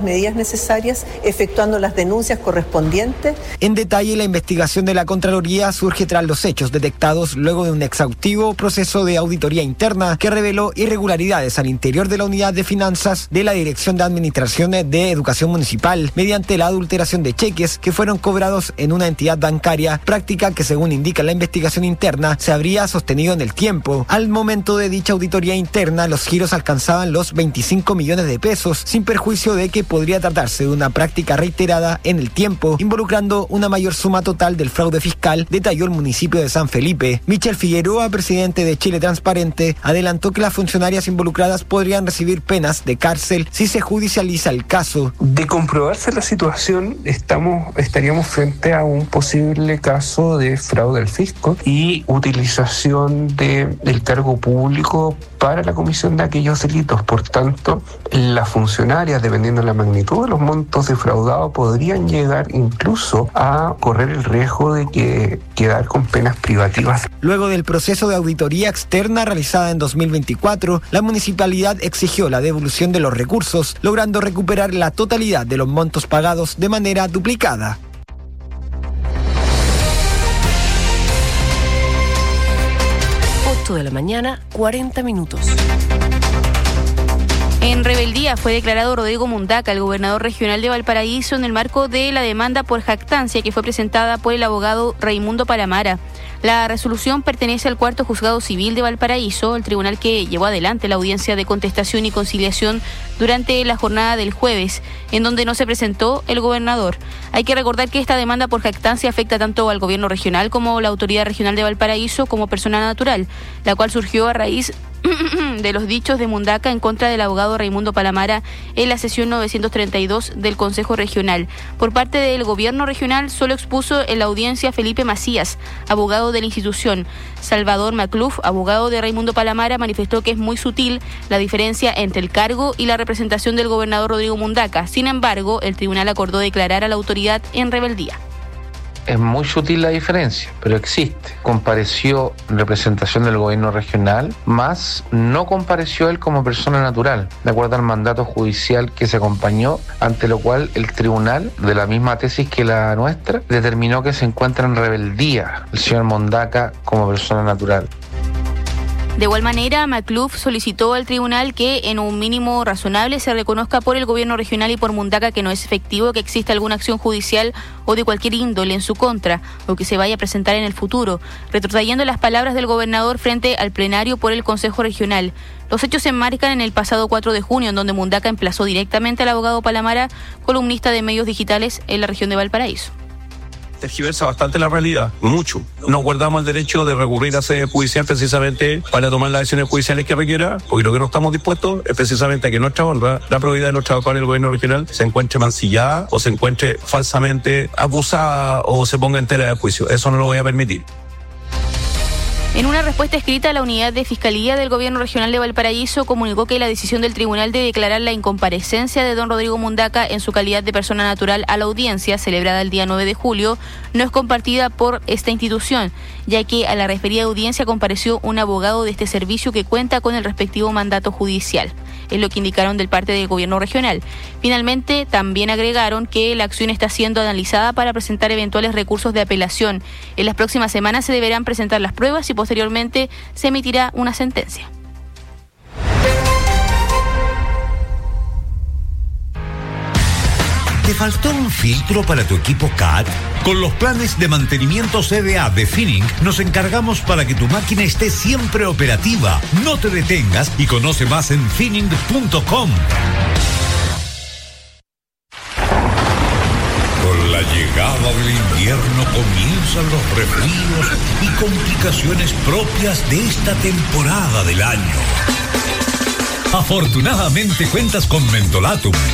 las medidas necesarias, efectuando las denuncias correspondientes. En detalle, la investigación de la Contraloría surge tras los hechos detectados luego de un exhaustivo proceso de auditoría interna que reveló irregularidades al interior de la unidad de finanzas de la Dirección de Administración de Educación Municipal mediante la adulteración de cheques que fueron cobrados en una entidad bancaria, práctica que según indica la investigación interna se habría sostenido en el tiempo. Al momento de dicha auditoría interna, los giros alcanzaban los 25 millones de pesos, sin perjuicio de que podría tratarse de una práctica reiterada en el tiempo, involucrando una mayor suma total del fraude fiscal, detalló el municipio de San Felipe. Michel Figueroa, presidente de Chile Transparente, adelantó que las funcionarias involucradas podrían recibir penas de cárcel si se judicializa el caso. De comprobarse la situación, estaríamos frente a un posible caso de fraude al fisco y utilización del cargo público para la comisión de aquellos delitos. Por tanto, las funcionarias, dependiendo de la magnitud de los montos defraudados, podrían llegar incluso a correr el riesgo de quedar con penas privativas. Luego del proceso de auditoría externa realizada en 2024, la municipalidad exigió la devolución de los recursos, logrando recuperar la totalidad de los montos pagados de manera duplicada. 8 de la mañana, 40 minutos. En rebeldía fue declarado Rodrigo Mundaca, el gobernador regional de Valparaíso, en el marco de la demanda por jactancia que fue presentada por el abogado Raimundo Palamara. La resolución pertenece al Cuarto Juzgado Civil de Valparaíso, el tribunal que llevó adelante la audiencia de contestación y conciliación durante la jornada del jueves, en donde no se presentó el gobernador. Hay que recordar que esta demanda por jactancia afecta tanto al gobierno regional como la Autoridad Regional de Valparaíso como persona natural, la cual surgió a raíz de los dichos de Mundaca en contra del abogado Raimundo Palamara en la sesión 932 del Consejo Regional. Por parte del gobierno regional solo expuso en la audiencia Felipe Macías, abogado de la institución. Salvador Macluf, abogado de Raimundo Palamara, manifestó que es muy sutil la diferencia entre el cargo y la representación del gobernador Rodrigo Mundaca. Sin embargo, el tribunal acordó declarar a la autoridad en rebeldía. Es muy sutil la diferencia, pero existe. Compareció en representación del gobierno regional, más no compareció él como persona natural, de acuerdo al mandato judicial que se acompañó, ante lo cual el tribunal, de la misma tesis que la nuestra, determinó que se encuentra en rebeldía el señor Mundaca como persona natural. De igual manera, Macluf solicitó al tribunal que en un mínimo razonable se reconozca por el gobierno regional y por Mundaca que no es efectivo que exista alguna acción judicial o de cualquier índole en su contra o que se vaya a presentar en el futuro, retrotrayendo las palabras del gobernador frente al plenario por el Consejo Regional. Los hechos se enmarcan en el pasado 4 de junio, en donde Mundaca emplazó directamente al abogado Palamara, columnista de medios digitales en la región de Valparaíso. Tergiversa bastante la realidad, mucho. Nos guardamos el derecho de recurrir a sede judicial precisamente para tomar las decisiones judiciales que requiera, porque lo que no estamos dispuestos es precisamente a que nuestra honra, la probidad de los trabajadores del gobierno regional, se encuentre mancillada o se encuentre falsamente abusada o se ponga entera de juicio. Eso no lo voy a permitir. En una respuesta escrita, la unidad de Fiscalía del Gobierno Regional de Valparaíso comunicó que la decisión del tribunal de declarar la incomparecencia de don Rodrigo Mundaca en su calidad de persona natural a la audiencia celebrada el día 9 de julio no es compartida por esta institución, ya que a la referida audiencia compareció un abogado de este servicio que cuenta con el respectivo mandato judicial. Es lo que indicaron del parte del gobierno regional. Finalmente, también agregaron que la acción está siendo analizada para presentar eventuales recursos de apelación. En las próximas semanas se deberán presentar las pruebas y posteriormente se emitirá una sentencia. ¿Te faltó un filtro para tu equipo CAT? Con los planes de mantenimiento CDA de Finning nos encargamos para que tu máquina esté siempre operativa. No te detengas y conoce más en finning.com. Con la llegada del invierno comienzan los resfríos y complicaciones propias de esta temporada del año. Afortunadamente cuentas con Mentolatum,